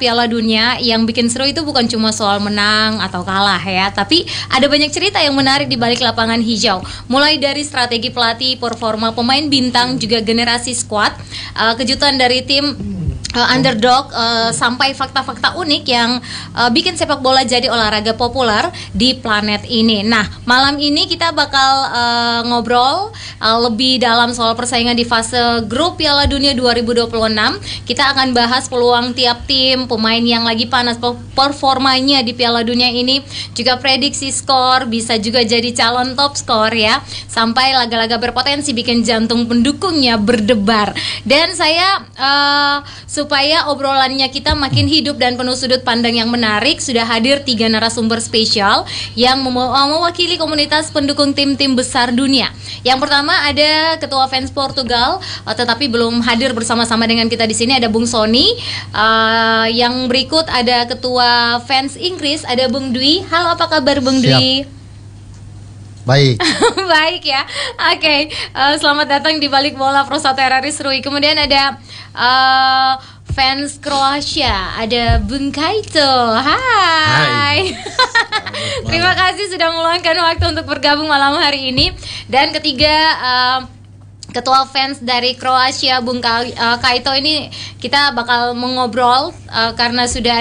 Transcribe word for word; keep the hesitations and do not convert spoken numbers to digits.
Piala Dunia, yang bikin seru itu bukan cuma soal menang atau kalah ya, tapi ada banyak cerita yang menarik di balik lapangan hijau. Mulai dari strategi pelatih, performa pemain bintang, juga generasi skuad, uh, kejutan dari tim Uh, underdog, uh, sampai fakta-fakta unik yang uh, bikin sepak bola jadi olahraga populer di planet ini. Nah, malam ini kita bakal uh, ngobrol uh, lebih dalam soal persaingan di fase grup Piala Dunia dua ribu dua puluh enam. Kita akan bahas peluang tiap tim, pemain yang lagi panas performanya di Piala Dunia ini, juga prediksi skor, bisa juga jadi calon top skor ya, sampai laga-laga berpotensi bikin jantung pendukungnya berdebar. Dan saya uh, supaya obrolannya kita makin hidup dan penuh sudut pandang yang menarik, sudah hadir tiga narasumber spesial yang mem- mewakili komunitas pendukung tim-tim besar dunia. Yang pertama ada Ketua Fans Portugal, uh, tetapi belum hadir bersama-sama dengan kita di sini, ada Bung Sony. Uh, yang berikut ada Ketua Fans Inggris, ada Bung Dwi. Halo, apa kabar Bung Siap. Dwi? Baik. Baik ya. Oke, okay. uh, selamat datang di Balik Bola Prosa Teraris Rui. Kemudian ada uh, fans Kroasia, ada Bung Kaito. Hai. Hai. Terima kasih sudah meluangkan waktu untuk bergabung malam hari ini. Dan ketiga, uh, Ketua fans dari Kroasia, Bung Kaito ini kita bakal mengobrol uh, karena sudah